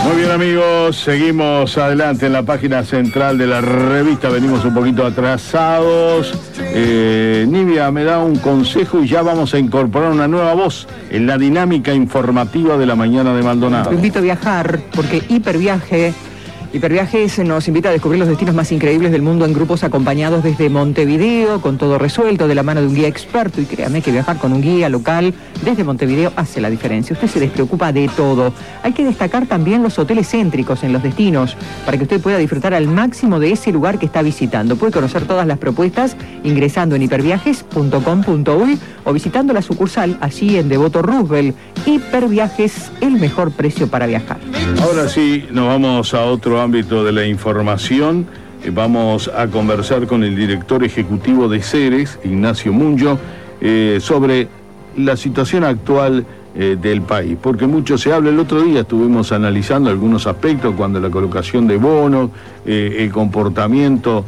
Muy bien, amigos, seguimos adelante en la página central de la revista. Venimos un poquito atrasados. Nivia me da un consejo y ya vamos a incorporar una nueva voz en la dinámica informativa de la mañana de Maldonado. Te invito a viajar porque Hiperviajes nos invita a descubrir los destinos más increíbles del mundo en grupos acompañados desde Montevideo, con todo resuelto, de la mano de un guía experto. Y créame que viajar con un guía local desde Montevideo hace la diferencia. Usted se despreocupa de todo. Hay que destacar también los hoteles céntricos en los destinos, para que usted pueda disfrutar al máximo de ese lugar que está visitando. Puede conocer todas las propuestas ingresando en hiperviajes.com.uy o visitando la sucursal allí en Devoto Roosevelt. Hiperviajes, el mejor precio para viajar. Ahora sí, nos vamos a otro ámbito de la información. Vamos a conversar con el director ejecutivo de Ceres, Ignacio Munjo, sobre la situación actual del país, porque mucho se habla. El otro día estuvimos analizando algunos aspectos, cuando la colocación de bonos, el comportamiento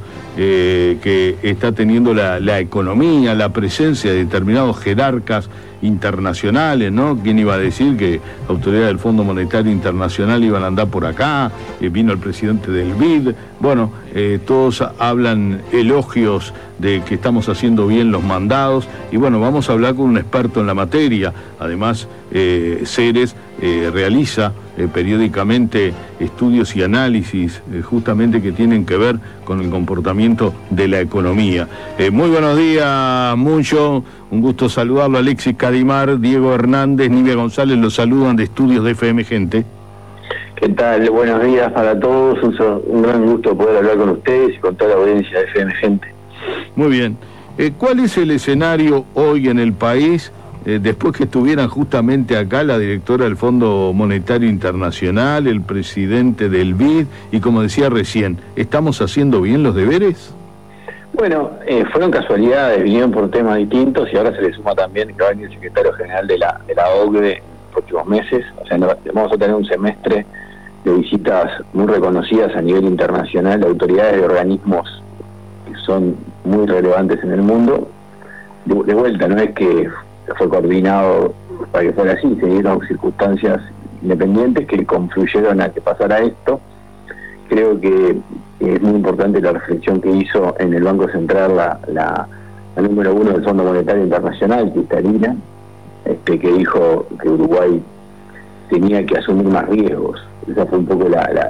que está teniendo la economía, la presencia de determinados jerarcas internacionales, ¿no? ¿Quién iba a decir que la autoridad del Fondo Monetario Internacional iban a andar por acá? Vino el presidente del BID. Bueno, todos hablan elogios de que estamos haciendo bien los mandados. Y bueno, vamos a hablar con un experto en la materia. Además, Ceres realiza periódicamente estudios y análisis justamente que tienen que ver con el comportamiento de la economía. Muy buenos días, Munjo. Un gusto saludarlo. Alexis Cadimar, Diego Hernández, Nivia González los saludan de Estudios de FM Gente. ¿Qué tal? Buenos días para todos. Un gran gusto poder hablar con ustedes y con toda la audiencia de FM Gente. Muy bien. ¿Cuál es el escenario hoy en el país? Después que estuvieran justamente acá la directora del Fondo Monetario Internacional, el presidente del BID, y como decía recién, ¿estamos haciendo bien los deberes? Bueno, fueron casualidades, vinieron por temas distintos y ahora se le suma también que va a venir el secretario general de la OCDE en los próximos meses. O sea, vamos a tener un semestre de visitas muy reconocidas a nivel internacional de autoridades de organismos que son muy relevantes en el mundo. De vuelta, no es que fue coordinado para que fuera así, se dieron circunstancias independientes que confluyeron a que pasara esto. Creo que es muy importante la reflexión que hizo en el Banco Central la número 1 del Fondo Monetario Internacional, Cristalina, que dijo que Uruguay tenía que asumir más riesgos. Esa fue un poco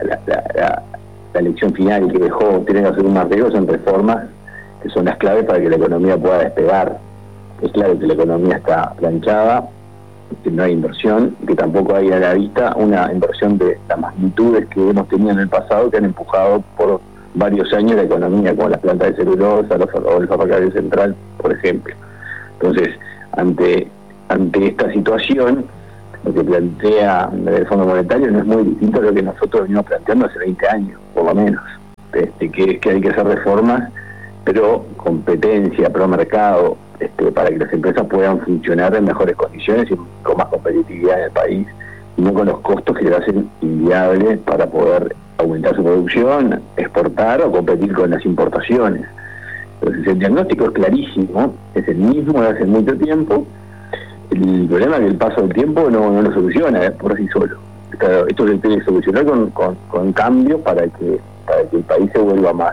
la lección final que dejó: tener que asumir más riesgos en reformas que son las claves para que la economía pueda despegar. Es claro que la economía está planchada, que no hay inversión, que tampoco hay a la vista una inversión de las magnitudes que hemos tenido en el pasado, que han empujado por varios años la economía, como las plantas de celulosa, o el ferrocarril central, por ejemplo. Entonces, ante esta situación, lo que plantea el Fondo Monetario no es muy distinto a lo que nosotros venimos planteando hace 20 años, por lo menos, que hay que hacer reformas, pero competencia, pro mercado, para que las empresas puedan funcionar en mejores condiciones y con más competitividad en el país, y no con los costos que le hacen inviable para poder aumentar su producción, exportar o competir con las importaciones. Entonces el diagnóstico es clarísimo, es el mismo de hace mucho tiempo. El problema es que el paso del tiempo no lo soluciona por sí solo. Esto se tiene que solucionar con cambios para que el país se vuelva más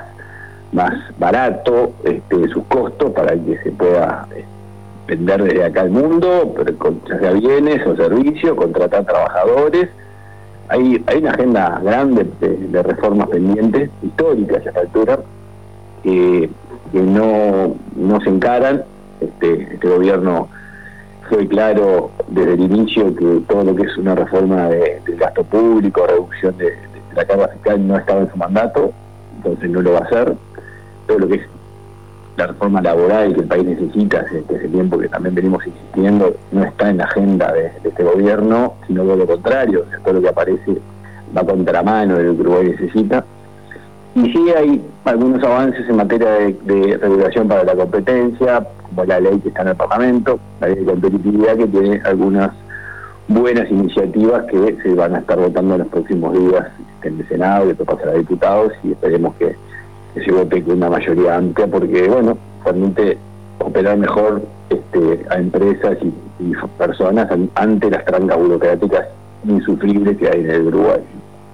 barato sus costos, para que se pueda vender desde acá al mundo, pero ya sea bienes o servicios, contratar trabajadores. Hay una agenda grande de reformas pendientes, históricas a esta altura, que no se encaran. Este gobierno fue claro desde el inicio que todo lo que es una reforma del gasto público, reducción de la carga fiscal, no estaba en su mandato, entonces no lo va a hacer. Todo lo que es la reforma laboral que el país necesita hace tiempo que también venimos insistiendo, no está en la agenda de este gobierno, sino todo lo contrario. O sea, todo lo que aparece va contramano de lo que Uruguay necesita. Y sí hay algunos avances en materia de regulación para la competencia, como la ley que está en el Parlamento, la ley de competitividad, que tiene algunas buenas iniciativas que se van a estar votando en los próximos días en el Senado, que esto pasará a diputados, y esperemos que se vote con una mayoría amplia, porque bueno, permite operar mejor a empresas y personas ante las trancas burocráticas insufribles que hay en el Uruguay.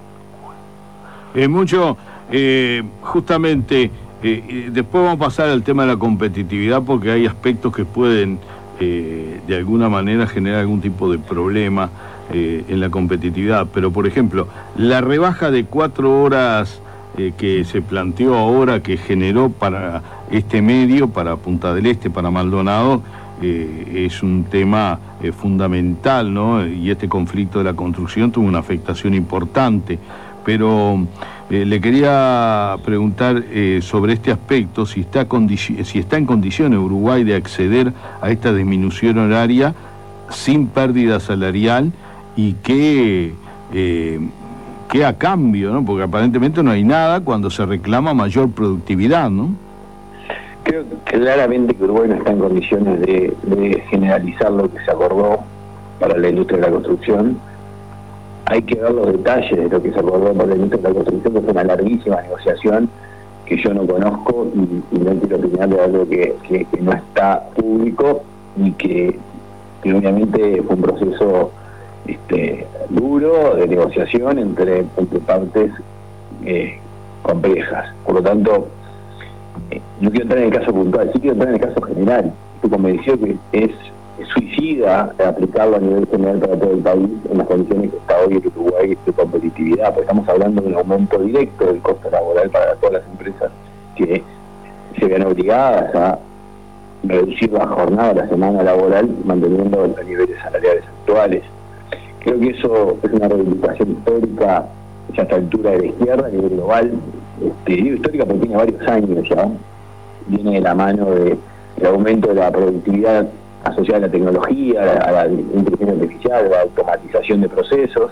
Mucho, justamente, después vamos a pasar al tema de la competitividad porque hay aspectos que pueden, de alguna manera, generar algún tipo de problema en la competitividad. Pero, por ejemplo, la rebaja de 4 horas que se planteó ahora, que generó para este medio, para Punta del Este, para Maldonado, es un tema fundamental, ¿no? Y este conflicto de la construcción tuvo una afectación importante. Pero le quería preguntar sobre este aspecto, si está en condiciones Uruguay de acceder a esta disminución horaria sin pérdida salarial y qué a cambio, ¿no? Porque aparentemente no hay nada cuando se reclama mayor productividad, ¿no? Creo claramente que Uruguay no está en condiciones de generalizar lo que se acordó para la industria de la construcción. Hay que ver los detalles de lo que se acordó para la industria de la construcción, que fue una larguísima negociación que yo no conozco y no quiero opinar de algo que no está público y que obviamente fue un proceso duro de negociación entre partes complejas. Por lo tanto, no quiero entrar en el caso puntual, sí quiero entrar en el caso general. Estoy convencido que es suicida aplicarlo a nivel general para todo el país en las condiciones que está hoy en Uruguay de competitividad, porque estamos hablando de un aumento directo del costo laboral para todas las empresas que se ven obligadas a reducir la jornada, la semana laboral, manteniendo los niveles salariales actuales. Creo que eso es una reivindicación histórica ya a esta altura de la izquierda a nivel global. Digo histórica porque tiene varios años ya, viene de la mano del aumento de la productividad asociada a la tecnología, a la inteligencia artificial, a la automatización de procesos.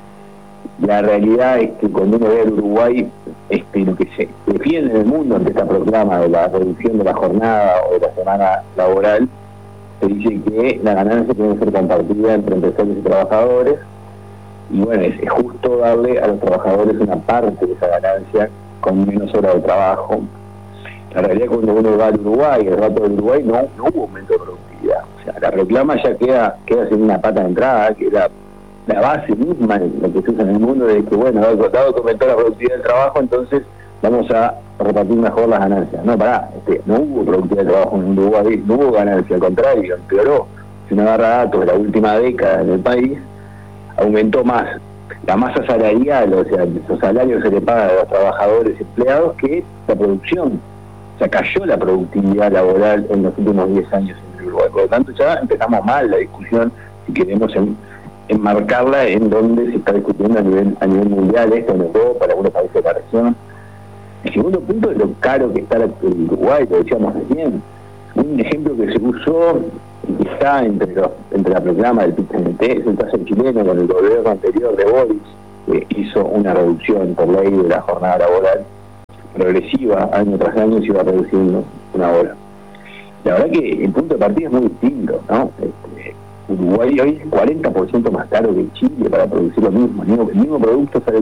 La realidad es que cuando uno ve al Uruguay, lo que se defiende en el mundo ante esta proclama de la reducción de la jornada o de la semana laboral, se dice que la ganancia tiene que ser compartida entre empresarios y trabajadores, y bueno, es justo darle a los trabajadores una parte de esa ganancia con menos horas de trabajo. La realidad es que cuando uno va al Uruguay, el rato del Uruguay, no hubo aumento de productividad. O sea, la reclama ya queda sin una pata de entrada, que era la base misma de lo que se usa en el mundo, de que, bueno, dado que aumentó la productividad del trabajo, entonces vamos a repartir mejor las ganancias. No, no hubo productividad de trabajo en Uruguay, no hubo ganancia, al contrario, empeoró. Si uno agarra datos de la última década en el país, aumentó más la masa salarial, o sea, los salarios que se le pagan a los trabajadores empleados, que la producción. O sea, cayó la productividad laboral en los últimos 10 años en Uruguay. Por lo tanto, ya empezamos mal la discusión, si queremos enmarcarla en donde se está discutiendo a nivel mundial, esto en Europa, en algunos países de la región. El segundo punto es lo caro que está el Uruguay, lo decíamos recién. Un ejemplo que se usó y que está entre la proclama del PIT-CNT es el caso chileno, con el gobierno anterior de Boris, que hizo una reducción por ley de la jornada laboral progresiva, año tras año se iba reduciendo una hora. La verdad que el punto de partida es muy distinto, ¿no? Uruguay hoy es 40% más caro que Chile para producir lo mismo. El mismo producto sale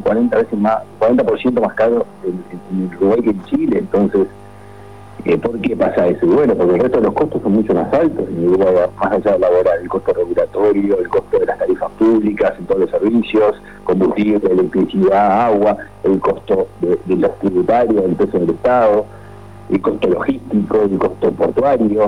40% más caro en Uruguay que en Chile. Entonces, ¿por qué pasa eso? Y bueno, porque el resto de los costos son mucho más altos en Uruguay, más allá de laboral, el costo regulatorio, el costo de las tarifas públicas en todos los servicios, combustible, electricidad, agua, el costo de los tributarios, el peso del Estado, el costo logístico, el costo portuario.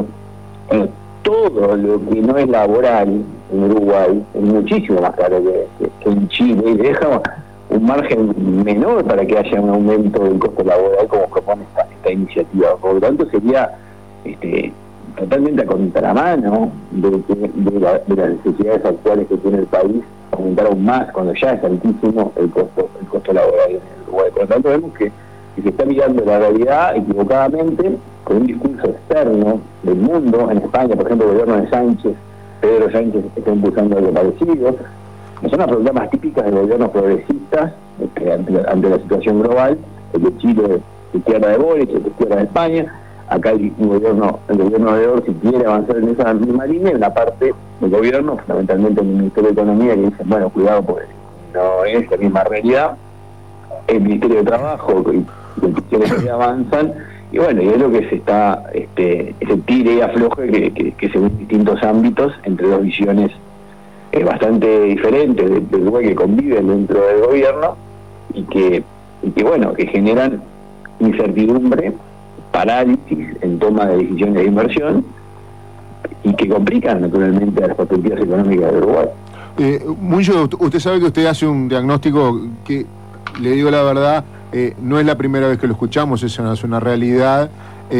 Todo lo que no es laboral en Uruguay es muchísimo más caro que en Chile, y deja un margen menor para que haya un aumento del costo laboral como propone esta iniciativa. Por lo tanto, sería totalmente a contramano de las necesidades actuales que tiene el país, aumentar aún más cuando ya es altísimo el costo laboral en Uruguay. Por lo tanto, vemos que se está mirando la realidad equivocadamente con un discurso externo del mundo. En España, por ejemplo, el gobierno de Pedro Sánchez está impulsando algo parecido. Son las problemas típicas de gobiernos progresistas ante la situación global. El de Chile de izquierda de Boric, el de izquierda de España. Acá el gobierno de Orsi quiere avanzar en esa misma línea, en la parte del gobierno, fundamentalmente el Ministerio de Economía, que dicen, bueno, cuidado, porque no es la misma realidad. El Ministerio de Trabajo y que avanzan, y bueno, y es lo que se está, ese tire y afloje que se ve en distintos ámbitos entre dos visiones bastante diferentes del Uruguay que conviven dentro del gobierno y que y que bueno, que generan incertidumbre, parálisis en toma de decisiones de inversión y que complican naturalmente a las perspectivas económicas de Uruguay. Munyo, usted sabe que usted hace un diagnóstico que, le digo la verdad, no es la primera vez que lo escuchamos, es una realidad.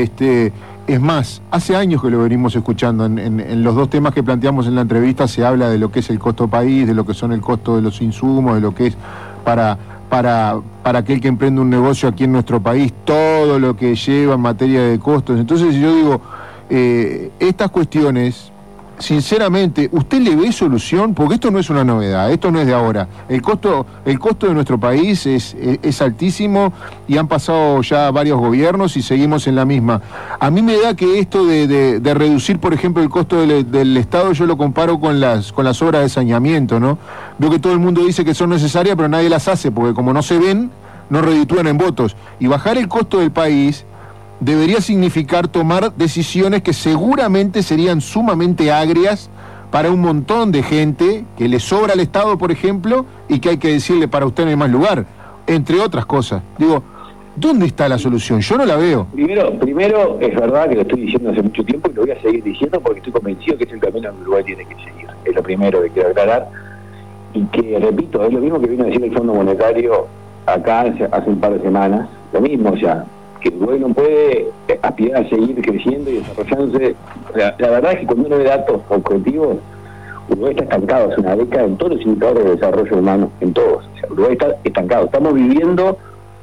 Es más, hace años que lo venimos escuchando. En los dos temas que planteamos en la entrevista se habla de lo que es el costo país, de lo que son el costo de los insumos, de lo que es para aquel que emprende un negocio aquí en nuestro país, todo lo que lleva en materia de costos. Entonces yo digo, estas cuestiones, sinceramente, ¿usted le ve solución? Porque esto no es una novedad, esto no es de ahora. El costo de nuestro país es altísimo y han pasado ya varios gobiernos y seguimos en la misma. A mí me da que esto de reducir, por ejemplo, el costo del Estado, yo lo comparo con las obras de saneamiento, ¿no? Veo que todo el mundo dice que son necesarias, pero nadie las hace, porque como no se ven, no reditúan en votos. Y bajar el costo del país debería significar tomar decisiones que seguramente serían sumamente agrias para un montón de gente que le sobra al Estado, por ejemplo, y que hay que decirle, para usted no hay más lugar, entre otras cosas. Digo, ¿dónde está la solución? Yo no la veo. Primero es verdad que lo estoy diciendo hace mucho tiempo y lo voy a seguir diciendo porque estoy convencido que es el camino que Uruguay tiene que seguir. Es lo primero que quiero aclarar. Y que, repito, es lo mismo que vino a decir el Fondo Monetario acá hace un par de semanas. Lo mismo, o sea, que Uruguay no puede aspirar a seguir creciendo y desarrollándose. La verdad es que cuando uno ve datos objetivos, Uruguay está estancado hace una década en todos los indicadores de desarrollo humano, en todos. O sea, Uruguay está estancado. Estamos viviendo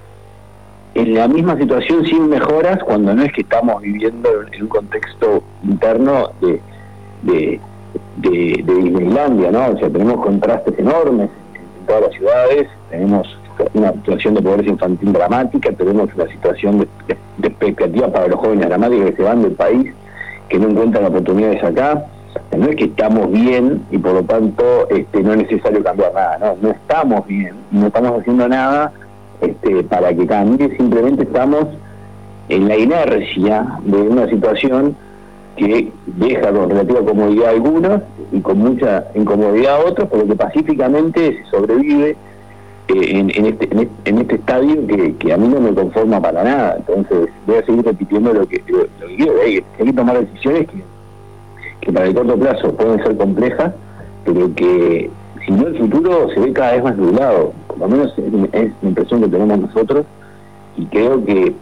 en la misma situación sin mejoras, cuando no es que estamos viviendo en un contexto interno de Disneylandia, ¿no? O sea, tenemos contrastes enormes en todas las ciudades, tenemos una situación de pobreza infantil dramática, tenemos una situación de expectativa para los jóvenes dramática que se van del país, que no encuentran oportunidades acá. No es que estamos bien y por lo tanto no es necesario cambiar nada, no estamos bien, no estamos haciendo nada para que cambie, simplemente estamos en la inercia de una situación que deja con relativa comodidad a algunos y con mucha incomodidad a otros, pero que pacíficamente se sobrevive en este estadio que a mí no me conforma para nada. Entonces voy a seguir repitiendo lo que quiero, hay que tomar decisiones que para el corto plazo pueden ser complejas, pero que si no el futuro se ve cada vez más nublado, por lo menos es la impresión que tenemos nosotros, y creo que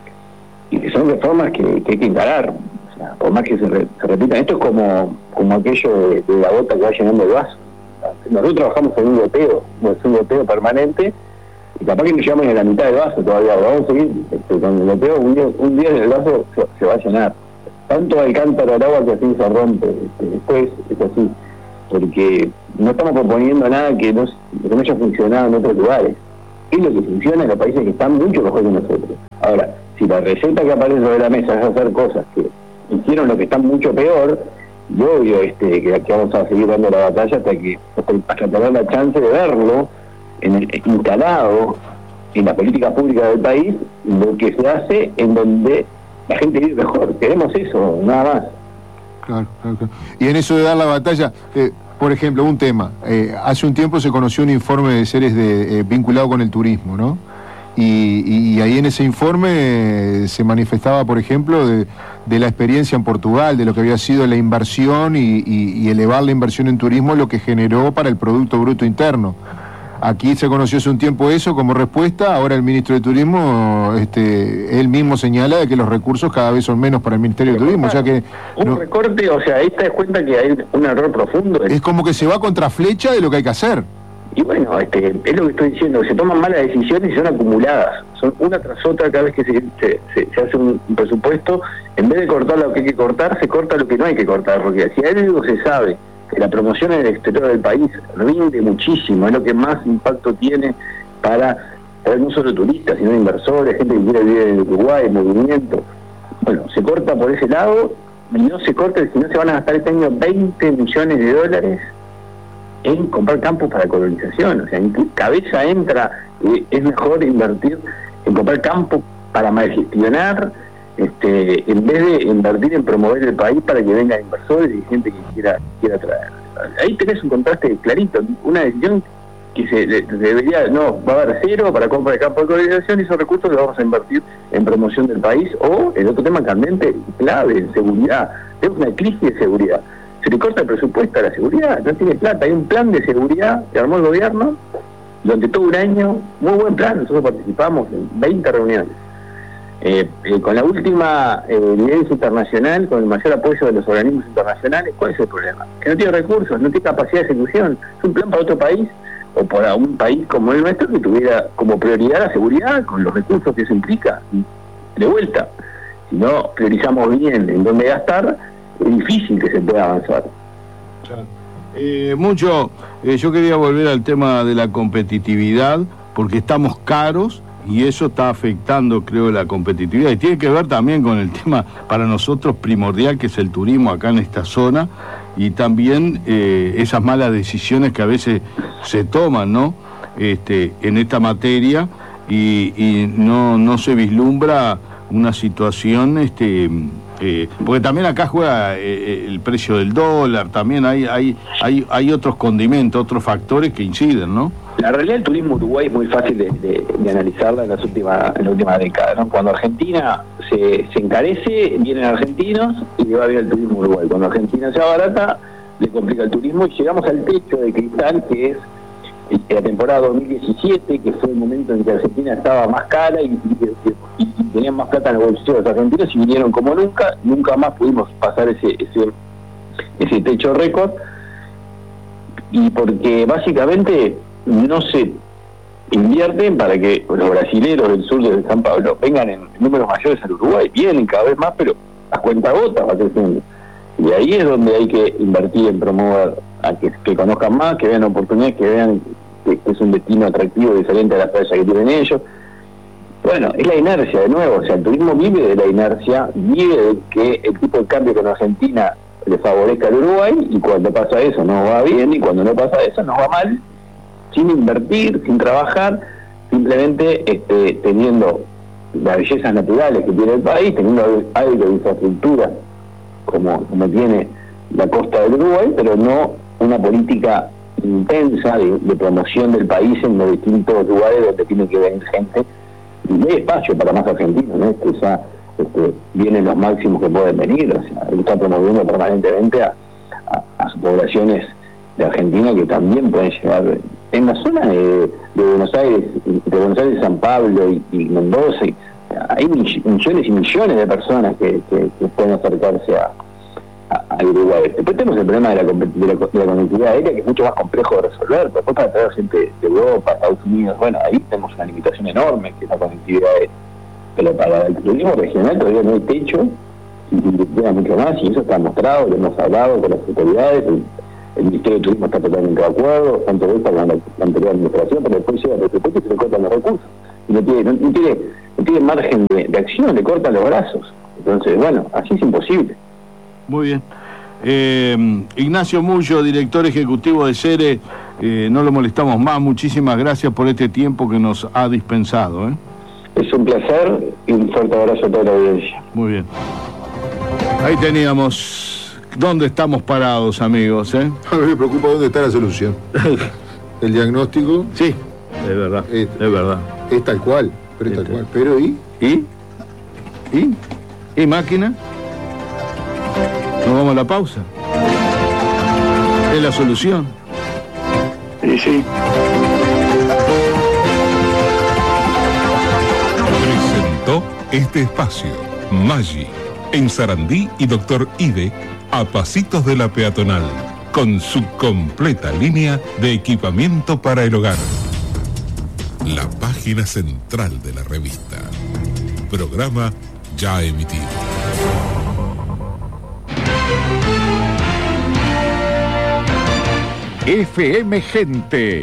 son reformas que hay que encarar. O sea, por más que se repitan, esto es como aquello de la gota que va llenando el vaso. Nosotros trabajamos en un goteo permanente y capaz que nos llevamos a la mitad del vaso todavía. Vamos a seguir con el goteo, un día el vaso se va a llenar. Tanto va el cántaro al agua que así se rompe. Después es así, porque no estamos proponiendo nada que no haya funcionado en otros lugares. Es lo que funciona en los países que están mucho mejor que nosotros. Ahora, si la receta que aparece sobre la mesa es hacer cosas que hicieron lo que están mucho peor, yo obvio que vamos a seguir dando la batalla hasta tener la chance de verlo instalado en la política pública del país, lo que se hace en donde la gente vive mejor. Queremos eso, nada más. Claro. Y en eso de dar la batalla, por ejemplo, un tema, hace un tiempo se conoció un informe de Ceres vinculado con el turismo, ¿no? Y ahí en ese informe se manifestaba, por ejemplo, de la experiencia en Portugal, de lo que había sido la inversión y elevar la inversión en turismo, lo que generó para el Producto Bruto Interno. Aquí se conoció hace un tiempo eso como respuesta. Ahora el ministro de Turismo, él mismo señala de que los recursos cada vez son menos para el Ministerio de Turismo. O sea que recorte, o sea, ahí te das cuenta que hay un error profundo. Es como que se va contra flecha de lo que hay que hacer. Y bueno, es lo que estoy diciendo, se toman malas decisiones y son acumuladas, son una tras otra. Cada vez que se hace un presupuesto, en vez de cortar lo que hay que cortar, se corta lo que no hay que cortar, porque si algo se sabe, que la promoción en el exterior del país rinde muchísimo, es lo que más impacto tiene para no solo turistas, sino inversores, gente que quiere vivir en Uruguay, movimiento. Bueno, se corta por ese lado, y no se corta, si no se van a gastar este año 20 millones de dólares en comprar campos para colonización. O sea, ¿en qué cabeza entra? Es mejor invertir en comprar campos para mal gestionar, en vez de invertir en promover el país para que vengan inversores y gente que quiera traer. Ahí tenés un contraste clarito, una decisión que debería, no, va a haber cero para compra de campo de colonización y esos recursos los vamos a invertir en promoción del país, o el otro tema candente, clave, en seguridad. Es una crisis de seguridad. Se le corta el presupuesto a la seguridad, no tiene plata. Hay un plan de seguridad que armó el gobierno durante todo un año, muy buen plan, nosotros participamos en 20 reuniones. Con la última evidencia internacional, con el mayor apoyo de los organismos internacionales, ¿cuál es el problema? Que no tiene recursos, no tiene capacidad de ejecución. Es un plan para otro país, o para un país como el nuestro, que tuviera como prioridad la seguridad, con los recursos que eso implica. De vuelta, si no priorizamos bien en dónde gastar, es difícil que se pueda avanzar. Yo quería volver al tema de la competitividad, porque estamos caros y eso está afectando, creo, la competitividad. Y tiene que ver también con el tema para nosotros primordial, que es el turismo acá en esta zona, y también esas malas decisiones que a veces se toman, ¿no? En esta materia, y no se vislumbra una situación, porque también acá juega el precio del dólar, también hay otros condimentos, otros factores que inciden, ¿no? La realidad del turismo Uruguay es muy fácil de analizarla en la última década, ¿no? Cuando Argentina se encarece, vienen argentinos y le va bien el turismo Uruguay. Cuando Argentina se abarata, le complica el turismo y llegamos al techo de cristal, que es la temporada 2017, que fue el momento en que Argentina estaba más cara y tenían más plata en los bolsillos de los argentinos y vinieron como nunca más pudimos pasar ese techo récord, y porque básicamente no se invierten para que los brasileros del sur de San Pablo vengan en números mayores al Uruguay. Vienen cada vez más, pero a cuentagotas va creciendo. Y ahí es donde hay que invertir en promover a que conozcan más, que vean oportunidades, que vean que es un destino atractivo diferente a las playas que tienen ellos. Bueno, es la inercia de nuevo, o sea, el turismo vive de la inercia, vive de que el tipo de cambio con Argentina le favorezca al Uruguay, y cuando pasa eso nos va bien, y cuando no pasa eso nos va mal, sin invertir, sin trabajar, simplemente teniendo las bellezas naturales que tiene el país, teniendo algo de infraestructura como tiene la costa del Uruguay, pero no una política intensa de promoción del país en los distintos lugares donde tiene que venir gente, y no hay espacio para más argentinos, ¿no? Ya vienen los máximos que pueden venir, o sea, él está promoviendo permanentemente a poblaciones de Argentina que también pueden llegar en la zona de Buenos Aires, San Pablo y Mendoza. Hay millones y millones de personas que pueden acercarse a Uruguay. Después tenemos el problema de la conectividad aérea, que es mucho más complejo de resolver. Después, para traer gente de Europa, Estados Unidos, bueno, ahí tenemos una limitación enorme, que es la conectividad aérea. Pero para el turismo regional todavía no hay techo, y queda mucho más, y eso está mostrado, lo hemos hablado con las autoridades. El Ministerio de Turismo está totalmente de acuerdo, tanto de esta como la anterior administración, pero después llega el presupuesto y se le cortan los recursos. Y no tiene margen de acción, le cortan los brazos. Entonces, bueno, así es imposible. Muy bien. Ignacio Mullo, director ejecutivo de SERE, no lo molestamos más. Muchísimas gracias por este tiempo que nos ha dispensado. Es un placer y un fuerte abrazo a toda la audiencia. Muy bien. Ahí teníamos dónde estamos parados, amigos. A mí me preocupa dónde está la solución. El diagnóstico. Sí, es verdad. Es verdad. Es tal cual, pero es tal cual. Pero ¿Y máquina? Nos vamos a la pausa. Es la solución. Sí. Presentó este espacio Maggi, en Sarandí y Doctor Ide, a pasitos de la peatonal, con su completa línea de equipamiento para el hogar. La página central de la revista. Programa ya emitido. FM Gente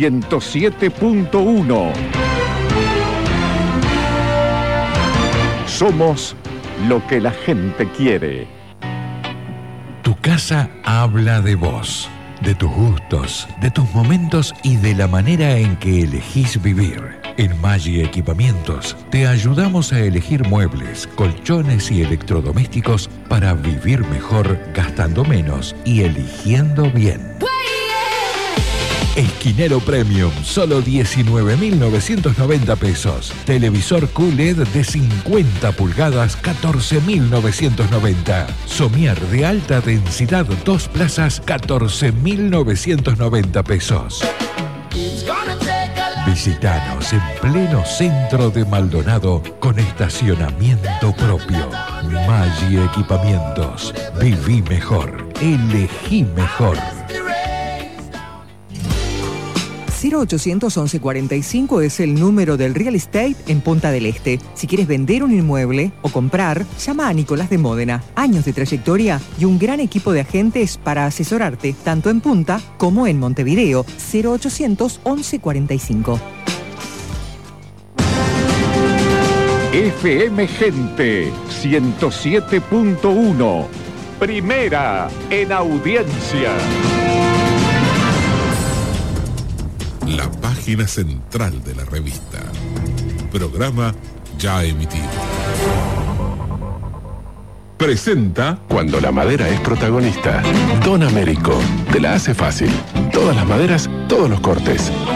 107.1. Somos lo que la gente quiere. Tu casa habla de vos, de tus gustos, de tus momentos y de la manera en que elegís vivir. En Maggi Equipamientos te ayudamos a elegir muebles, colchones y electrodomésticos para vivir mejor, gastando menos y eligiendo bien. Esquinero Premium, solo 19.990 pesos. Televisor QLED de 50 pulgadas, 14.990. Somier de alta densidad, 2 plazas, 14.990 pesos. Visítanos en pleno centro de Maldonado con estacionamiento propio. Maggi Equipamientos. Viví mejor. Elegí mejor. 0800 1145 es el número del real estate en Punta del Este. Si quieres vender un inmueble o comprar, llama a Nicolás de Módena. Años de trayectoria y un gran equipo de agentes para asesorarte, tanto en Punta como en Montevideo. 0800 1145. FM Gente 107.1. Primera en audiencia. La página central de la revista. Programa ya emitido. Presenta. Cuando la madera es protagonista, Don Américo te la hace fácil. Todas las maderas, todos los cortes.